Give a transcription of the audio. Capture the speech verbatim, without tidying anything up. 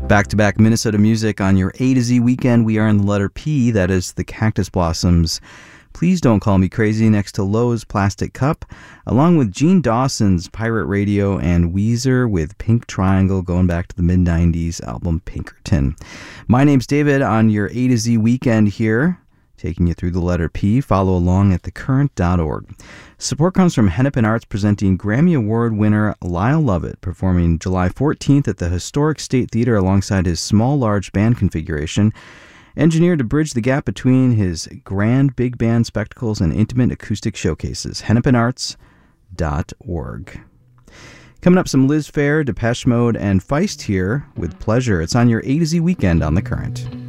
Back-to-back Minnesota music on your A to Z weekend. We are in the letter P, that is the Cactus Blossoms. Please Don't Call Me Crazy next to Lowe's Plastic Cup, along with Gene Dawson's Pirate Radio and Weezer with Pink Triangle going back to the mid nineties album Pinkerton. My name's David on your A to Z weekend here, taking you through the letter P. Follow along at the current dot org. Support comes from Hennepin Arts presenting Grammy Award winner Lyle Lovett, performing July fourteenth at the Historic State Theater alongside his small large band configuration, engineered to bridge the gap between his grand big band spectacles and intimate acoustic showcases. hennepin arts dot org. Coming up, some Liz Phair, Depeche Mode, and Feist here with Pleasure. It's on your A to Z weekend on The Current.